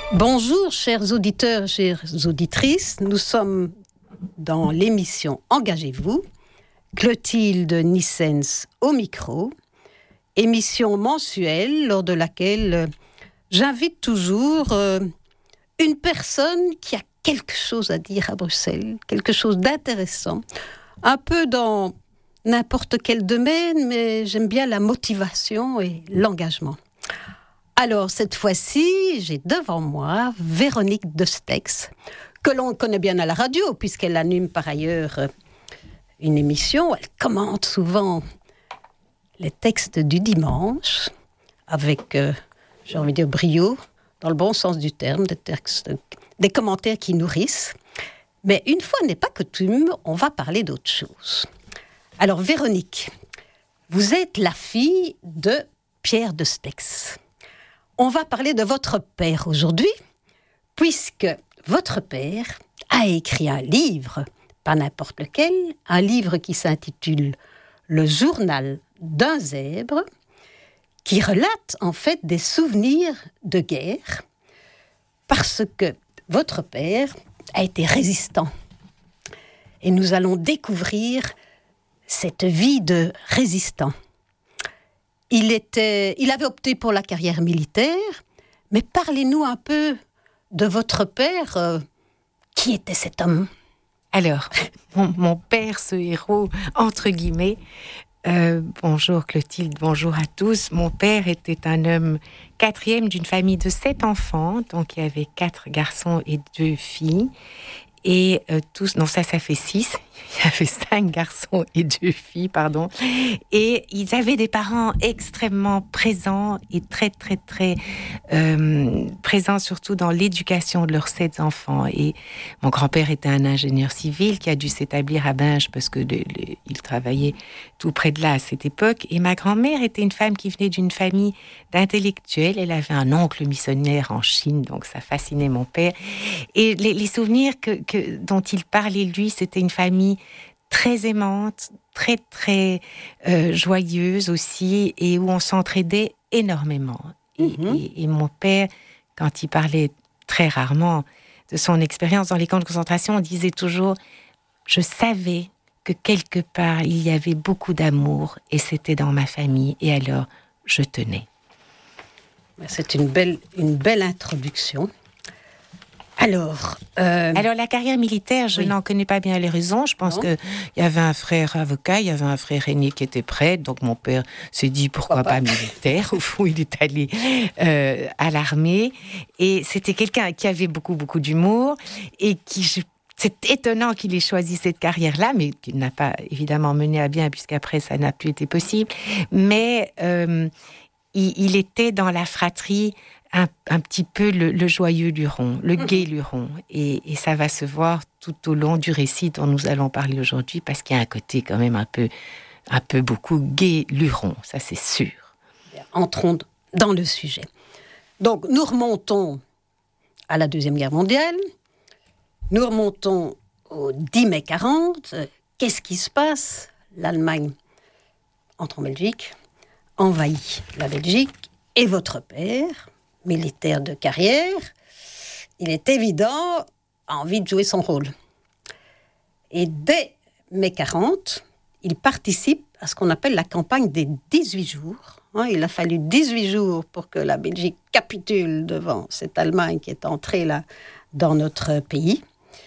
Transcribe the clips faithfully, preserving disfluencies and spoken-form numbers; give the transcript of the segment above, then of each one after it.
Bonjour, chers auditeurs, chères auditrices. Nous sommes dans l'émission Engagez-vous. Clotilde Nissens au micro. Émission mensuelle lors de laquelle j'invite toujours euh, une personne qui a quelque chose à dire à Bruxelles, quelque chose d'intéressant, un peu dans n'importe quel domaine, mais j'aime bien la motivation et l'engagement. Alors, cette fois-ci, j'ai devant moi Véronique de Stex, que l'on connaît bien à la radio, puisqu'elle anime par ailleurs une émission. Elle commente souvent les textes du dimanche, avec, euh, j'ai envie de dire, brio, dans le bon sens du terme, des textes, des commentaires qui nourrissent. Mais une fois n'est pas coutume, on va parler d'autre chose. Alors, Véronique, vous êtes la fille de Pierre de Stex. On va parler de votre père aujourd'hui, puisque votre père a écrit un livre, pas n'importe lequel, un livre qui s'intitule « Le journal d'un zèbre », qui relate en fait des souvenirs de guerre, parce que votre père a été résistant. Et nous allons découvrir cette vie de résistant. Il, était, il avait opté pour la carrière militaire, mais parlez-nous un peu de votre père. Euh, qui était cet homme ? Alors, mon, mon père, ce héros, entre guillemets, euh, bonjour Clotilde, bonjour à tous. Mon père était un homme quatrième d'une famille de sept enfants, donc il y avait quatre garçons et deux filles. Et euh, tous, non ça, ça fait six. Il y avait cinq garçons et deux filles, pardon. Et ils avaient des parents extrêmement présents et très, très, très euh, présents, surtout dans l'éducation de leurs sept enfants. Et mon grand-père était un ingénieur civil qui a dû s'établir à Binche parce que le, le, il travaillait tout près de là à cette époque. Et ma grand-mère était une femme qui venait d'une famille d'intellectuels. Elle avait un oncle missionnaire en Chine, donc ça fascinait mon père. Et les, les souvenirs que, que, dont il parlait, lui, c'était une famille très aimante, très, très euh, joyeuse aussi, et où on s'entraidait énormément. Et, mm-hmm. et, et mon père, quand il parlait très rarement de son expérience dans les camps de concentration, on disait toujours « Je savais que quelque part, il y avait beaucoup d'amour, et c'était dans ma famille, et alors, je tenais. » C'est une belle, une belle introduction. Alors, euh... Alors, la carrière militaire, je oui. n'en connais pas bien les raisons. Je pense qu'il y avait un frère avocat, il y avait un frère aîné qui était prêtre. Donc, mon père s'est dit, pourquoi, pourquoi pas, pas militaire. Au fond, il est allé euh, à l'armée. Et c'était quelqu'un qui avait beaucoup, beaucoup d'humour. Et qui, je, c'est étonnant qu'il ait choisi cette carrière-là, mais qu'il n'a pas évidemment mené à bien, puisqu'après, ça n'a plus été possible. Mais euh, il, il était dans la fratrie... Un, un petit peu le, le joyeux luron, le gai luron. Et, et ça va se voir tout au long du récit dont nous allons parler aujourd'hui, parce qu'il y a un côté quand même un peu, un peu beaucoup gai luron, ça c'est sûr. Entrons dans le sujet. Donc nous remontons à la Deuxième Guerre mondiale, nous remontons au dix mai quarante. Qu'est-ce qui se passe ? L'Allemagne entre en Belgique, envahit la Belgique, et votre père... militaire de carrière, il est évident, a envie de jouer son rôle. Et dès mai quarante, il participe à ce qu'on appelle la campagne des dix-huit jours. Il a fallu dix-huit jours pour que la Belgique capitule devant cette Allemagne qui est entrée là dans notre pays.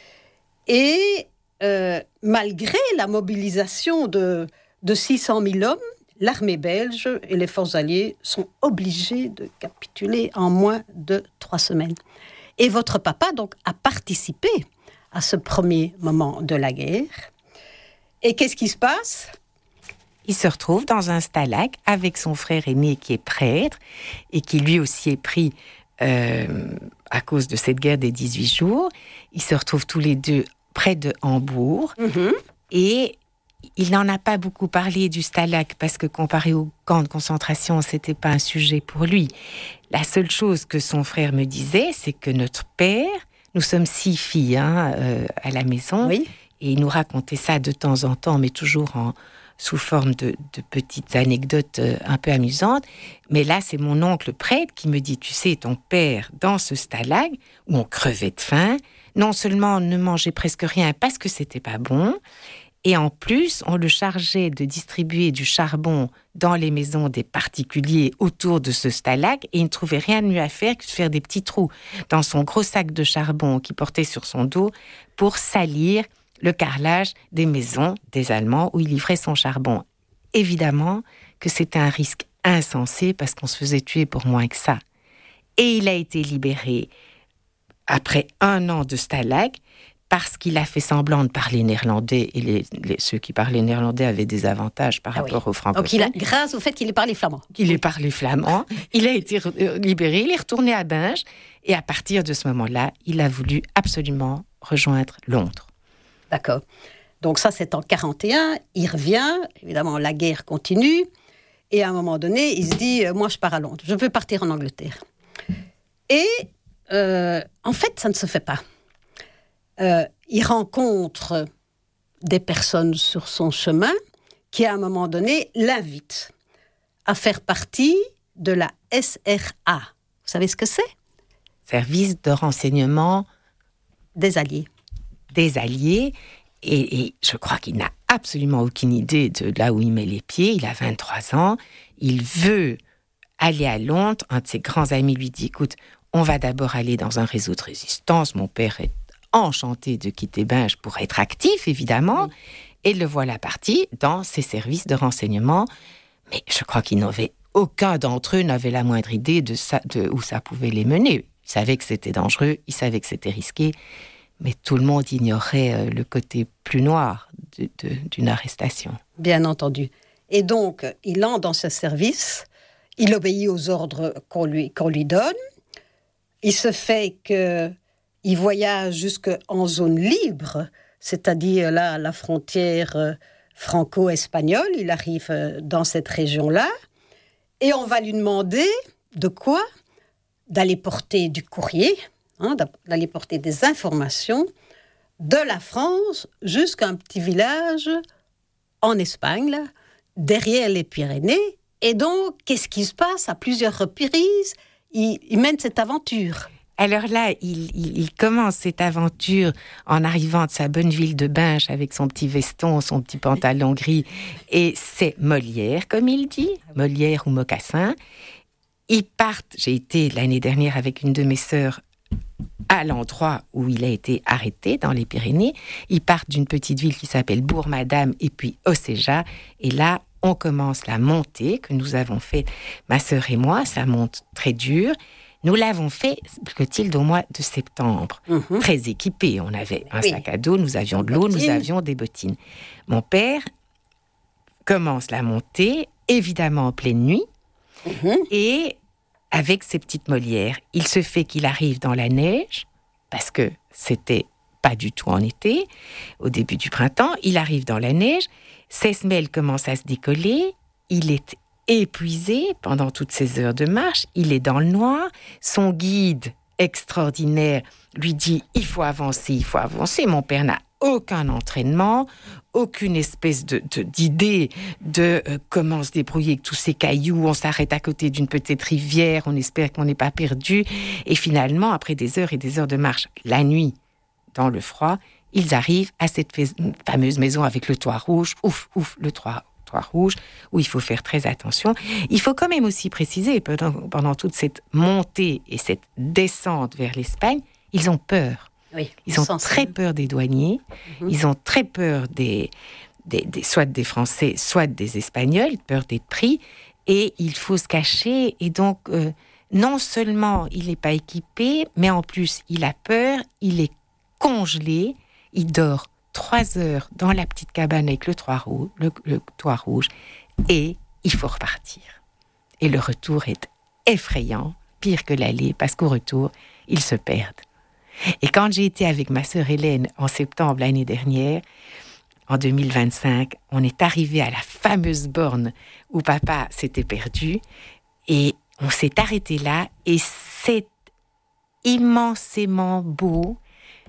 Et euh, malgré la mobilisation de, de six cent mille hommes, l'armée belge et les forces alliées sont obligées de capituler en moins de trois semaines. Et votre papa, donc, a participé à ce premier moment de la guerre. Et qu'est-ce qui se passe ? Il se retrouve dans un stalag avec son frère aîné qui est prêtre et qui lui aussi est pris euh, à cause de cette guerre des dix-huit jours. Ils se retrouvent tous les deux près de Hambourg. Mm-hmm. Et... il n'en a pas beaucoup parlé du stalag parce que comparé au camp de concentration, c'était pas un sujet pour lui. La seule chose que son frère me disait, c'est que notre père, nous sommes six filles hein, euh, à la maison, oui. Et il nous racontait ça de temps en temps, mais toujours en, sous forme de, de petites anecdotes un peu amusantes. Mais là, c'est mon oncle prêtre qui me dit, tu sais, ton père, dans ce stalag, où on crevait de faim, non seulement on ne mangeait presque rien parce que c'était pas bon, et en plus, on le chargeait de distribuer du charbon dans les maisons des particuliers autour de ce stalag, et il ne trouvait rien de mieux à faire que de faire des petits trous dans son gros sac de charbon qu'il portait sur son dos pour salir le carrelage des maisons des Allemands où il livrait son charbon. Évidemment que c'était un risque insensé parce qu'on se faisait tuer pour moins que ça. Et il a été libéré après un an de stalag parce qu'il a fait semblant de parler néerlandais et les, les, ceux qui parlaient néerlandais avaient des avantages par ah rapport oui. aux francophones. Donc il a, grâce au fait qu'il ait parlé flamand. Qu'il ait parlé flamand, il a été re- libéré, il est retourné à Binge et à partir de ce moment-là, il a voulu absolument rejoindre Londres. D'accord. Donc ça, c'est en quarante et un, il revient, évidemment la guerre continue, et à un moment donné, il se dit, euh, moi je pars à Londres, je veux partir en Angleterre. Et euh, en fait, ça ne se fait pas. Euh, il rencontre des personnes sur son chemin qui, à un moment donné, l'invitent à faire partie de la S R A. Vous savez ce que c'est ? Service de renseignement des Alliés. Des Alliés. Et, et je crois qu'il n'a absolument aucune idée de là où il met les pieds. Il a vingt-trois ans. Il veut aller à Londres. Un de ses grands amis lui dit, écoute, on va d'abord aller dans un réseau de résistance. Mon père est enchanté de quitter Binge pour être actif, évidemment, oui. Et le voilà parti dans ses services de renseignement. Mais je crois qu'il n'avait, aucun d'entre eux n'avait la moindre idée de, ça, de où ça pouvait les mener. Ils savaient que c'était dangereux, ils savaient que c'était risqué, mais tout le monde ignorait le côté plus noir de, de, d'une arrestation. Bien entendu. Et donc, il entre dans ce service, il obéit aux ordres qu'on lui, qu'on lui donne, il se fait que il voyage jusqu'en zone libre, c'est-à-dire là, à la frontière franco-espagnole. Il arrive dans cette région-là. Et on va lui demander de quoi ? D'aller porter du courrier, hein, d'aller porter des informations de la France jusqu'à un petit village en Espagne, là, derrière les Pyrénées. Et donc, qu'est-ce qui se passe ? À plusieurs reprises, il, il mène cette aventure. Alors là, il, il, il commence cette aventure en arrivant de sa bonne ville de Binge avec son petit veston, son petit pantalon gris. Et c'est Molière, comme il dit, Molière ou mocassin. Ils partent, j'ai été l'année dernière avec une de mes sœurs à l'endroit où il a été arrêté, dans les Pyrénées. Ils partent d'une petite ville qui s'appelle Bourg-Madame et puis Océja. Et là, on commence la montée que nous avons fait, ma sœur et moi. Ça monte très dur. Nous l'avons fait, Clotilde, au mois de septembre, mmh. très équipés. On avait un oui. sac à dos, nous avions de l'eau, nous avions des bottines. Mon père commence la montée, évidemment en pleine nuit, mmh. et avec ses petites Molières. Il se fait qu'il arrive dans la neige, parce que c'était pas du tout en été, au début du printemps. Il arrive dans la neige, ses semelles commencent à se décoller, il est épuisé pendant toutes ces heures de marche, il est dans le noir, son guide extraordinaire lui dit « il faut avancer, il faut avancer ». Mon père n'a aucun entraînement, aucune espèce de, de, d'idée de euh, comment se débrouiller avec tous ces cailloux, on s'arrête à côté d'une petite rivière, on espère qu'on n'est pas perdu, et finalement, après des heures et des heures de marche, la nuit, dans le froid, ils arrivent à cette fameuse maison avec le toit rouge, ouf, ouf, le toit toit rouge, où il faut faire très attention. Il faut quand même aussi préciser, pendant, pendant toute cette montée et cette descente vers l'Espagne, ils ont peur. Oui, ils ont très peur des douaniers, mm-hmm. ils ont très peur des, des, des, soit des Français, soit des Espagnols, peur d'être pris, et il faut se cacher, et donc euh, non seulement il n'est pas équipé, mais en plus il a peur, il est congelé, il dort trois heures dans la petite cabane avec le toit rouge, le, le toit rouge, et il faut repartir. Et le retour est effrayant, pire que l'aller, parce qu'au retour, ils se perdent. Et quand j'ai été avec ma sœur Hélène en septembre l'année dernière, en deux mille vingt-cinq, on est arrivé à la fameuse borne où papa s'était perdu, et on s'est arrêté là, et c'est immensément beau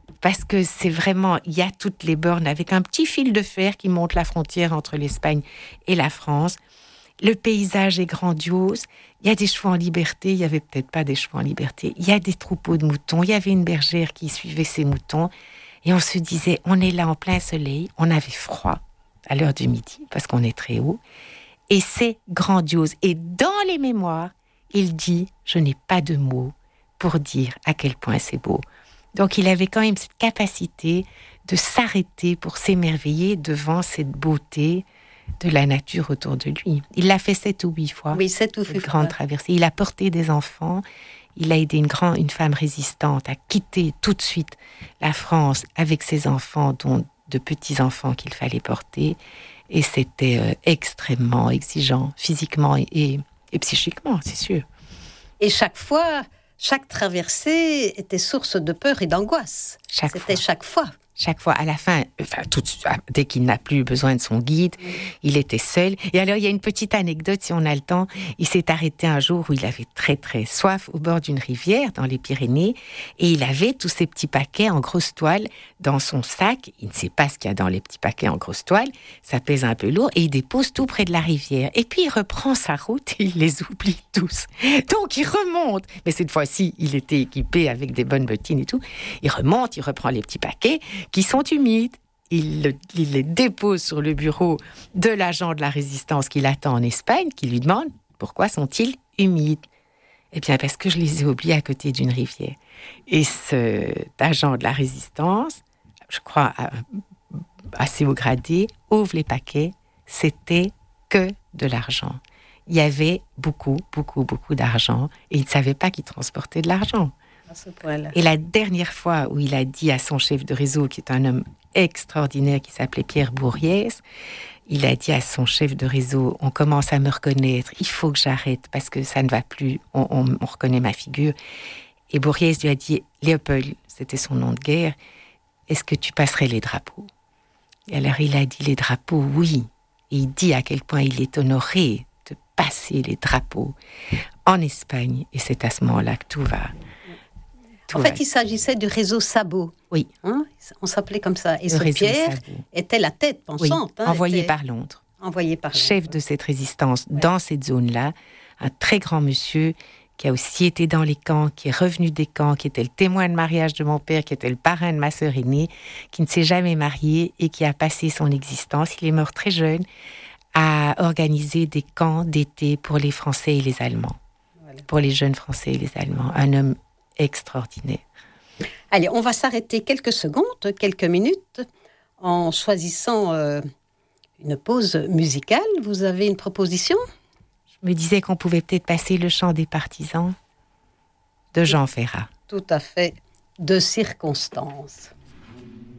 parce que c'est vraiment, il y a toutes les bornes avec un petit fil de fer qui monte la frontière entre l'Espagne et la France. Le paysage est grandiose. Il y a des chevaux en liberté. Il n'y avait peut-être pas des chevaux en liberté. Il y a des troupeaux de moutons. Il y avait une bergère qui suivait ses moutons. Et on se disait, on est là en plein soleil. On avait froid à l'heure du midi parce qu'on est très haut. Et c'est grandiose. Et dans les mémoires, il dit, je n'ai pas de mots pour dire à quel point c'est beau. Donc il avait quand même cette capacité de s'arrêter pour s'émerveiller devant cette beauté de la nature autour de lui. Il l'a fait sept ou huit fois. Oui, sept ou huit fois. Grande traversée. Il a porté des enfants. Il a aidé une, grand, une femme résistante à quitter tout de suite la France avec ses enfants, dont de petits-enfants qu'il fallait porter. Et c'était euh, extrêmement exigeant, physiquement et, et, et psychiquement, c'est sûr. Et chaque fois, chaque traversée était source de peur et d'angoisse. Chaque C'était fois. chaque fois. Chaque fois, à la fin, enfin, tout, dès qu'il n'a plus besoin de son guide, mmh. il était seul. Et alors, il y a une petite anecdote, si on a le temps. Il s'est arrêté un jour où il avait très, très soif au bord d'une rivière, dans les Pyrénées, et il avait tous ces petits paquets en grosse toile dans son sac. Il ne sait pas ce qu'il y a dans les petits paquets en grosse toile. Ça pèse un peu lourd, et il dépose tout près de la rivière. Et puis, il reprend sa route et il les oublie tous. Donc, il remonte. Mais cette fois-ci, il était équipé avec des bonnes bottines et tout. Il remonte, il reprend les petits paquets qui sont humides. Il, le, il les dépose sur le bureau de l'agent de la résistance qui l'attend en Espagne, qui lui demande « Pourquoi sont-ils humides ?» Eh bien, parce que je les ai oubliés à côté d'une rivière. Et cet agent de la résistance, je crois assez haut gradé, ouvre les paquets. C'était que de l'argent. Il y avait beaucoup, beaucoup, beaucoup d'argent. Et il ne savait pas qu'il transportait de l'argent. À ce point-là. Et la dernière fois où il a dit à son chef de réseau, qui est un homme extraordinaire, qui s'appelait Pierre Bourriès, il a dit à son chef de réseau, on commence à me reconnaître, il faut que j'arrête parce que ça ne va plus, on, on, on reconnaît ma figure. Et Bourriès lui a dit, Léopold, c'était son nom de guerre, est-ce que tu passerais les drapeaux? Et alors il a dit les drapeaux, oui. Et il dit à quel point il est honoré de passer les drapeaux en Espagne. Et c'est à ce moment-là que tout va... Tout en fait, il s'agissait du réseau Sabot. Oui. Hein, on s'appelait comme ça. Et le ce Pierre Sabot. était la tête pensante. Oui, hein, envoyé était... par Londres. Envoyé par Londres. Chef de cette résistance ouais. dans cette zone-là. Un très grand monsieur qui a aussi été dans les camps, qui est revenu des camps, qui était le témoin de mariage de mon père, qui était le parrain de ma sœur aînée, qui ne s'est jamais marié et qui a passé son existence. Il est mort très jeune à organiser des camps d'été pour les Français et les Allemands. Voilà. Pour les jeunes Français et les Allemands. Un homme extraordinaire. Allez, on va s'arrêter quelques secondes, quelques minutes, en choisissant euh, une pause musicale. Vous avez une proposition ? Je me disais qu'on pouvait peut-être passer le chant des partisans de Jean Ferrat. Tout à fait, de circonstance.